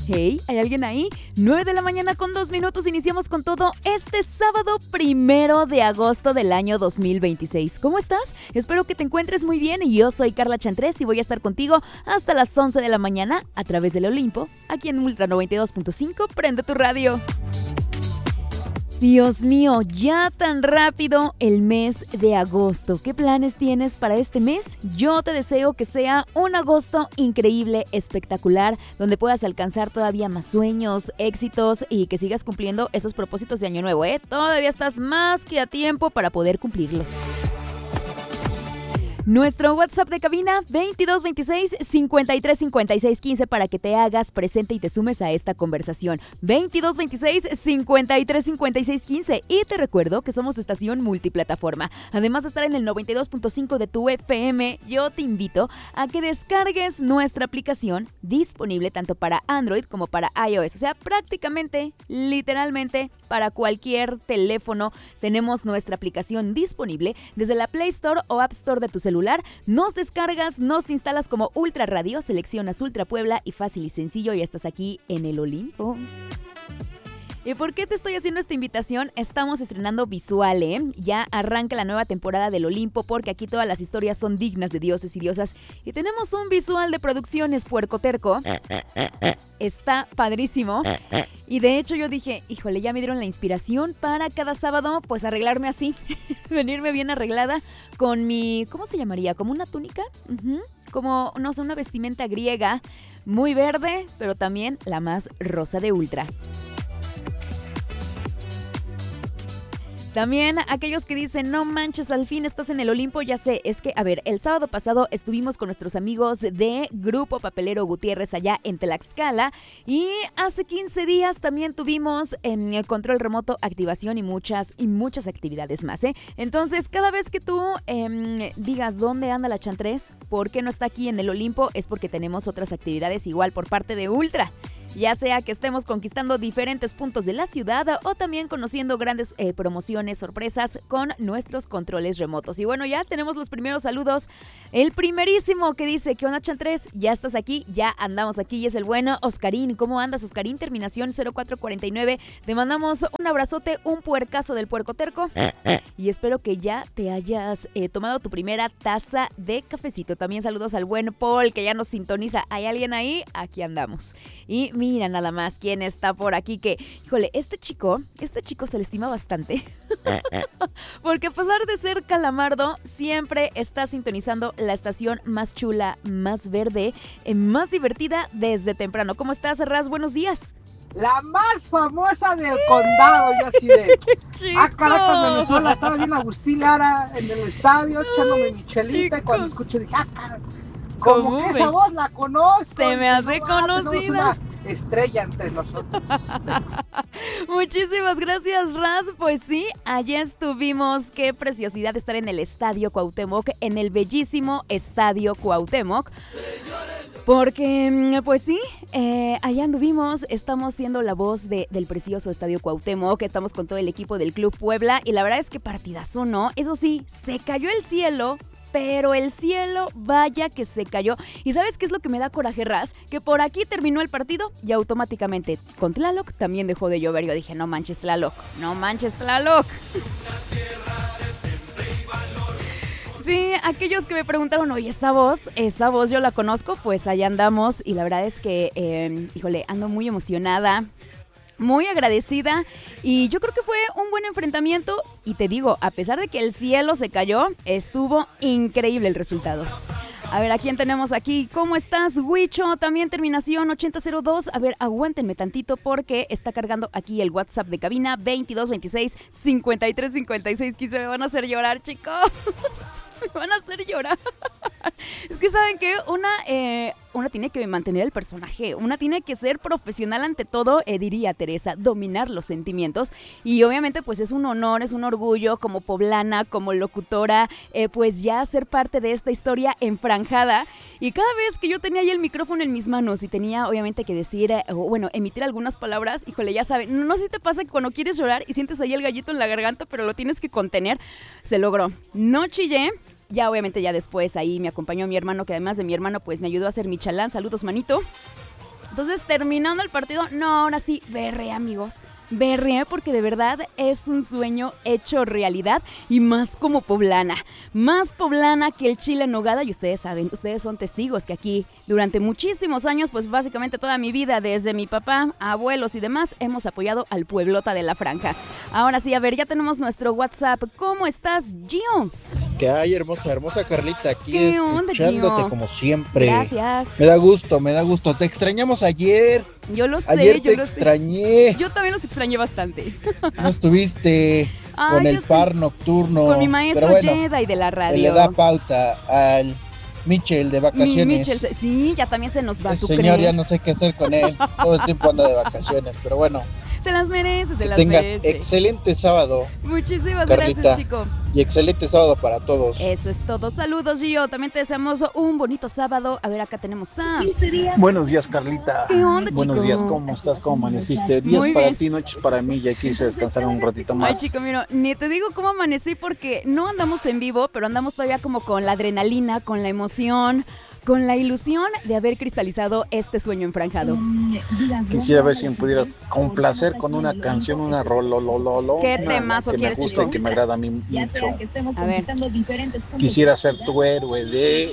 Hey, ¿hay alguien ahí? 9 de la mañana con 2 minutos. Iniciamos con todo este sábado 1 de agosto del año 2026. ¿Cómo estás? Espero que te encuentres muy bien. Yo soy Carla Chantrés y voy a estar contigo hasta las 11 de la mañana a través del Olimpo, aquí en Ultra 92.5. Prende tu radio. Dios mío, ya tan rápido el mes de agosto. ¿Qué planes tienes para este mes? Yo te deseo que sea un agosto increíble, espectacular, donde puedas alcanzar todavía más sueños, éxitos y que sigas cumpliendo esos propósitos de año nuevo, ¿eh? Todavía estás más que a tiempo para poder cumplirlos. Nuestro WhatsApp de cabina 2226-535615 para que te hagas presente y te sumes a esta conversación. 2226-535615 y te recuerdo que somos estación multiplataforma. Además de estar en el 92.5 de tu FM, yo te invito a que descargues nuestra aplicación disponible tanto para Android como para iOS. O sea, prácticamente, literalmente, para cualquier teléfono tenemos nuestra aplicación disponible desde la Play Store o App Store de tu celular. Nos descargas, nos instalas como Ultra Radio, seleccionas Ultra Puebla y fácil y sencillo ya estás aquí en el Olimpo. ¿Y por qué te estoy haciendo esta invitación? Estamos estrenando visual, ¿eh? Ya arranca la nueva temporada del Olimpo porque aquí todas las historias son dignas de dioses y diosas. Y tenemos un visual de Producciones Puerco Terco. Está padrísimo. Y de hecho yo dije, híjole, ya me dieron la inspiración para cada sábado pues arreglarme así. Venirme bien arreglada con mi, ¿cómo se llamaría? ¿Como una túnica? Como, no sé, una vestimenta griega muy verde, pero también la más rosa de Ultra. También aquellos que dicen, no manches, al fin estás en el Olimpo, ya sé, es que, a ver, el sábado pasado estuvimos con nuestros amigos de Grupo Papelero Gutiérrez allá en Tlaxcala y hace 15 días también tuvimos control remoto, activación y muchas actividades más, ¿eh? Entonces, cada vez que tú digas dónde anda la Chantrés, por qué no está aquí en el Olimpo, es porque tenemos otras actividades igual por parte de Ultra. Ya sea que estemos conquistando diferentes puntos de la ciudad o también conociendo grandes promociones, sorpresas con nuestros controles remotos. Y bueno, ya tenemos los primeros saludos. El primerísimo que dice, ¿qué onda, Chantrés? Ya estás aquí, ya andamos aquí y es el bueno Oscarín. ¿Cómo andas, Oscarín? Terminación 0449. Te mandamos un abrazote, un puercazo del Puerco Terco y espero que ya te hayas tomado tu primera taza de cafecito. También saludos al buen Paul que ya nos sintoniza. ¿Hay alguien ahí? Aquí andamos. Y mira nada más quién está por aquí que, híjole, este chico se le estima bastante. Porque a pesar de ser calamardo, siempre está sintonizando la estación más chula, más verde, más divertida desde temprano. ¿Cómo estás, Raz? Buenos días. La más famosa del condado, yo así de... Chico. Caracas, Venezuela, estaba bien Agustín Lara en el estadio, echándome mi chelita, y cuando escucho dije, caray, como que esa voz la conozco. Se me hace conocida. Estrella entre nosotros. Muchísimas gracias, Raz. Pues sí, allá estuvimos. Qué preciosidad estar en el Estadio Cuauhtémoc, en el bellísimo Estadio Cuauhtémoc. Porque, pues sí, allá anduvimos, estamos siendo la voz del precioso Estadio Cuauhtémoc, estamos con todo el equipo del Club Puebla y la verdad es que partidazo, ¿no? Eso sí, se cayó el cielo. Pero el cielo, vaya que se cayó. ¿Y sabes qué es lo que me da coraje, Raz? Que por aquí terminó el partido y automáticamente con Tlaloc también dejó de llover. Yo dije, no manches Tlaloc, no manches Tlaloc. Sí, aquellos que me preguntaron, oye, esa voz yo la conozco, pues allá andamos. Y la verdad es que, híjole, ando muy emocionada. Muy agradecida y yo creo que fue un buen enfrentamiento y te digo, a pesar de que el cielo se cayó, estuvo increíble el resultado. A ver, ¿a quién tenemos aquí? ¿Cómo estás, Huicho? También terminación 8002. A ver, aguántenme tantito porque está cargando aquí el WhatsApp de cabina 2226-535615. Me van a hacer llorar, chicos. Me van a hacer llorar. Es que ¿saben qué? Una tiene que mantener el personaje, una tiene que ser profesional ante todo, diría Teresa, dominar los sentimientos y obviamente pues es un honor, es un orgullo como poblana, como locutora, pues ya ser parte de esta historia enfranjada y cada vez que yo tenía ahí el micrófono en mis manos y tenía obviamente que decir, emitir algunas palabras, híjole, ya saben, no sé si te pasa que cuando quieres llorar y sientes ahí el gallito en la garganta pero lo tienes que contener, se logró, no chillé. Ya obviamente ya después ahí me acompañó mi hermano, que además de mi hermano pues me ayudó a hacer mi chalán. Saludos, manito. Entonces, terminando el partido, no, ahora sí, berré, amigos. Berré porque de verdad es un sueño hecho realidad y más como poblana. Más poblana que el chile en nogada y ustedes saben, ustedes son testigos que aquí durante muchísimos años, pues básicamente toda mi vida, desde mi papá, abuelos y demás, hemos apoyado al pueblota de la Franja. Ahora sí, a ver, ya tenemos nuestro WhatsApp. ¿Cómo estás, Gio? ¿Qué hay, hermosa Carlita? Aquí ¿Qué onda, escuchándote Gio? como siempre. Gracias. Me da gusto. Te extrañamos ayer. Yo lo sé, Ayer te yo lo sé. extrañé. Yo también los extrañé bastante. No estuviste con Ay, el yo sí. par nocturno. Con mi maestro pero bueno, Jedi de la radio. le da pauta al Michel de vacaciones. Mi Michel, sí, ya también se nos va, El ¿tú señor crees? ya no sé qué hacer con él. Todo el tiempo anda de vacaciones. Pero bueno, Se las merece, se que las tengas merece. excelente sábado. Muchísimas Carlita. gracias, chico. Y excelente sábado para todos. Eso es todo. Saludos, Gio. También te deseamos un bonito sábado. A ver, acá tenemos a... Buenos días, Carlita. ¿Qué onda, Buenos chico? días, ¿cómo estás? ¿Cómo amaneciste? Días Muy para bien. ti, noches para mí. Ya quise descansar un ratito Ay, más. chico, mira, ni te digo cómo amanecí porque no andamos en vivo, pero andamos todavía como con la adrenalina, con la emoción, con la ilusión de haber cristalizado este sueño enfranjado. Quisiera ver si me pudieras complacer con una canción, una rololololo. ¿Qué una temazo que me quieres, gusta chico? y que me agrada a mí mucho. A ver. Quisiera ser tu héroe de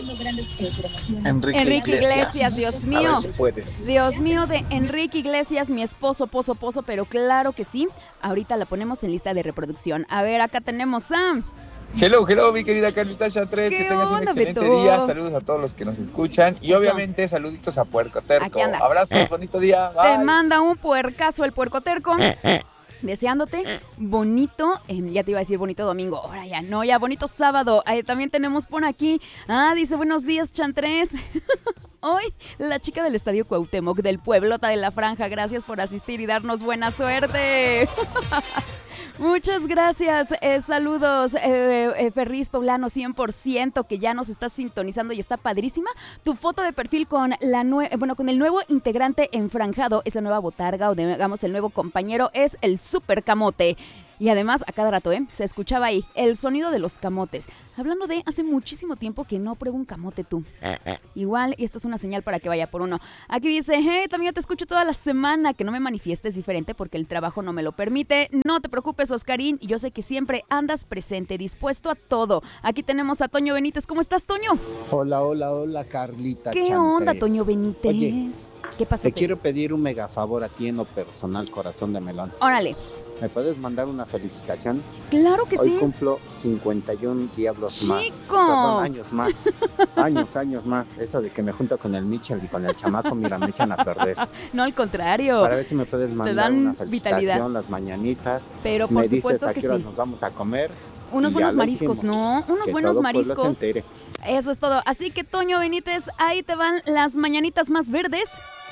Enrique Iglesias, Dios mío. A ver si puedes. Dios mío, de Enrique Iglesias, mi esposo, pozo, pero claro que sí. Ahorita la ponemos en lista de reproducción. A ver, acá tenemos a... Hello, mi querida Carlita Chatres, ¿Qué que tengas un onda, excelente Beto? día, saludos a todos los que nos escuchan y Eso. obviamente saluditos a Puerco Terco. Aquí anda. Abrazos, bonito día, bye. Te manda un puercazo el puerco terco. Deseándote bonito, ya te iba a decir bonito domingo, ahora ya no, ya bonito sábado. También tenemos por aquí, dice buenos días Chantres. Hoy la chica del Estadio Cuauhtémoc del Pueblota de la Franja, gracias por asistir y darnos buena suerte. Muchas gracias, saludos Ferris Poblano 100% que ya nos está sintonizando y está padrísima tu foto de perfil con con el nuevo integrante enfranjado, esa nueva botarga o digamos el nuevo compañero es el Super Camote. Y además, a cada rato, se escuchaba ahí el sonido de los camotes. Hablando de hace muchísimo tiempo que no pruebo un camote tú. Igual, y esta es una señal para que vaya por uno. Aquí dice, hey, también te escucho toda la semana, que no me manifiestes diferente porque el trabajo no me lo permite. No te preocupes, Oscarín, yo sé que siempre andas presente, dispuesto a todo. Aquí tenemos a Toño Benítez. ¿Cómo estás, Toño? Hola, Carlita. ¿Qué Chantres. onda, Toño Benítez? Oye, ¿qué pasó? te quiero pedir un mega favor a ti en lo personal, corazón de melón. Órale. ¿Me puedes mandar una felicitación? Claro que Hoy sí. cumplo 51 diablos más. ¡Chico! Perdón, años más. años más. Eso de que me junto con el Mitchell y con el chamaco, mira, me echan a perder. No, al contrario. Para ver si me puedes mandar dan una felicitación, vitalidad. las mañanitas. Pero por me dices supuesto a que qué hora sí. nos vamos a comer. Unos y ya buenos lo mariscos, hicimos. ¿no? Unos Que buenos todo pueblo se mariscos. entere. Eso es todo. Así que, Toño Benítez, ahí te van las mañanitas más verdes.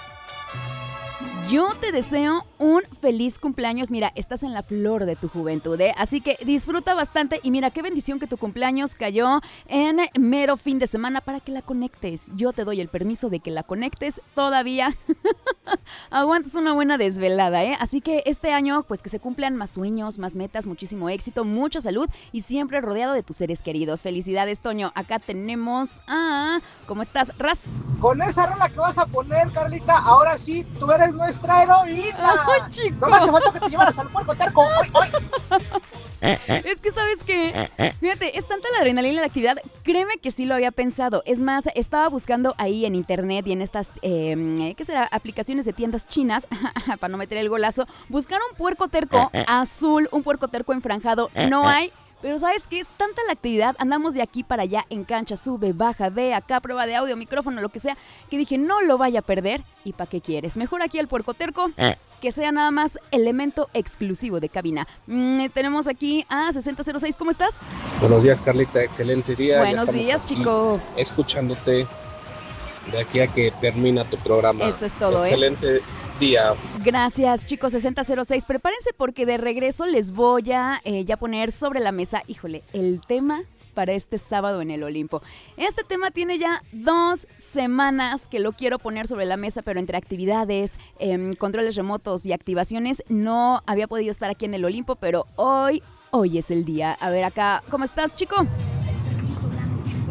Yo te deseo un feliz cumpleaños. Mira, estás en la flor de tu juventud, ¿eh? Así que disfruta bastante y mira, qué bendición que tu cumpleaños cayó en mero fin de semana para que la conectes. Yo te doy el permiso de que la conectes todavía. Aguantas una buena desvelada, ¿eh? Así que este año, pues que se cumplan más sueños, más metas, muchísimo éxito, mucha salud y siempre rodeado de tus seres queridos. Felicidades, Toño. Acá tenemos a... ¿Cómo estás, Raz? Con esa rola que vas a poner, Carlita, ahora sí, tú eres nuestra heroína. ¡Ay, chico! Nomás te falta que te llevaras al puerco terco. ¡Ay! Es que, ¿sabes qué? Fíjate, es tanta la adrenalina y la actividad, créeme que sí lo había pensado. Es más, estaba buscando ahí en internet y en estas, ¿qué será? Aplicaciones de tiendas chinas, para no meter el golazo, buscar un puerco terco azul, un puerco terco enfranjado. No hay. Pero ¿sabes qué? Es tanta la actividad, andamos de aquí para allá en cancha, sube, baja, ve, acá, prueba de audio, micrófono, lo que sea, que dije, no lo vaya a perder. ¿Y para qué quieres? Mejor aquí al puerco terco, que sea nada más elemento exclusivo de cabina. Tenemos aquí a 6006, ¿cómo estás? Buenos días, Carlita, excelente día. Buenos Ya estamos días, aquí chico. Escuchándote de aquí a que termina tu programa. Eso es todo, excelente día. Gracias, chicos, 6006. Prepárense porque de regreso les voy a ya poner sobre la mesa, híjole, el tema para este sábado en el Olimpo. Este tema tiene ya 2 semanas que lo quiero poner sobre la mesa, pero entre actividades, controles remotos y activaciones no había podido estar aquí en el Olimpo, pero hoy es el día. A ver acá, ¿cómo estás, chico?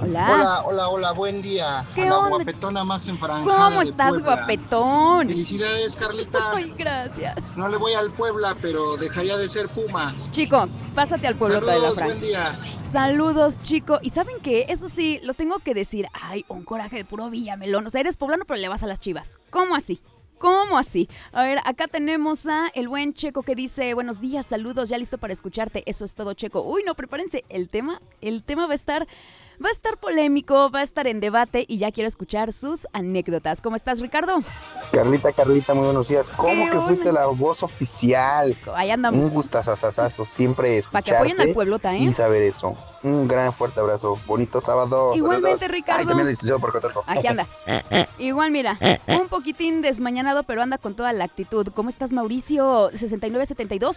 Hola. Hola, buen día. ¿Qué a la onda? guapetona más enfranjada ¿Cómo de estás, Puebla. guapetón? Felicidades, Carlita. Ay, gracias. No le voy al Puebla, pero dejaría de ser Puma. Chico, pásate al pueblota de la Saludos, Franja. buen día. Saludos, chico. ¿Y saben qué? Eso sí, lo tengo que decir. Ay, un coraje de puro Villamelón. O sea, eres poblano, pero le vas a las Chivas. ¿Cómo así? ¿Cómo así? A ver, acá tenemos a el buen Checo que dice, buenos días, saludos, ya listo para escucharte. Eso es todo, Checo. Uy, no, prepárense. El tema va a estar polémico, va a estar en debate y ya quiero escuchar sus anécdotas. ¿Cómo estás, Ricardo? Carlita, muy buenos días. ¿Cómo que onda? fuiste la voz oficial? Ahí andamos. Un gustazazazazo, siempre Para que apoyen al escucharte pueblota, ¿eh? y saber eso. Un gran fuerte abrazo. Bonito sábado. Igualmente, Saludos. Ricardo. Ay, también el licenciado por Cotorco. Aquí anda. Igual, mira, un poquitín desmañanado, pero anda con toda la actitud. ¿Cómo estás, Mauricio? 6972.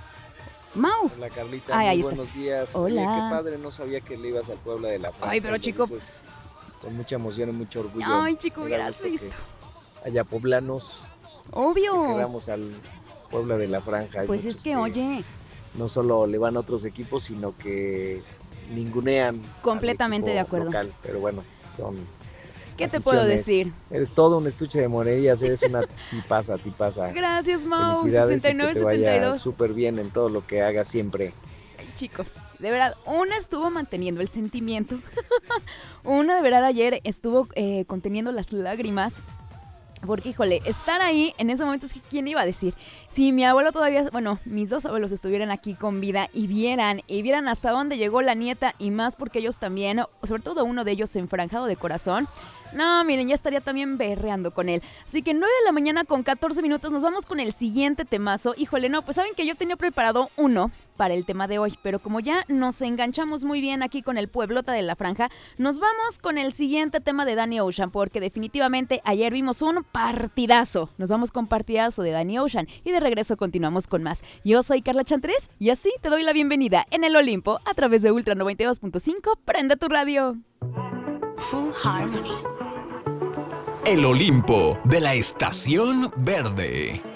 Mau. Hola, Carlita. Ay, ahí muy estás. buenos días. Hola. Oye, qué padre, no sabía que le ibas al Puebla de la Franja. Ay, pero, lo chico. dices con mucha emoción y mucho orgullo. Ay, chico, Me da hubieras gusto visto. que haya poblanos que Obvio. queramos al Puebla de la Franja. Hay Pues es muchos que, oye, no solo le van a otros equipos, sino que ningunean Completamente al de equipo acuerdo. local. Pero bueno, son ¿qué te puedo aficiones. decir? Eres todo un estuche de monerías, eres una tipaza. Gracias, Mau. Felicidades y que te vaya 6972. súper bien en todo lo que hagas siempre. Ay, chicos, de verdad, una estuvo manteniendo el sentimiento. Una de verdad ayer estuvo conteniendo las lágrimas. Porque, híjole, estar ahí en ese momento es que ¿quién iba a decir? Si mi abuelo todavía, bueno, mis dos abuelos estuvieran aquí con vida y vieran hasta dónde llegó la nieta y más porque ellos también, sobre todo uno de ellos enfranjado de corazón. No, miren, ya estaría también berreando con él. Así que 9 de la mañana con 14 minutos nos vamos con el siguiente temazo. Híjole, no, pues saben que yo tenía preparado uno para el tema de hoy, pero como ya nos enganchamos muy bien aquí con el pueblota de la Franja, nos vamos con el siguiente tema de Danny Ocean, porque definitivamente ayer vimos un partidazo. Nos vamos con partidazo de Danny Ocean y de regreso continuamos con más. Yo soy Carla Chantres y así te doy la bienvenida en el Olimpo a través de Ultra 92.5. Prende tu radio. Full Harmony. El Olimpo de la Estación Verde.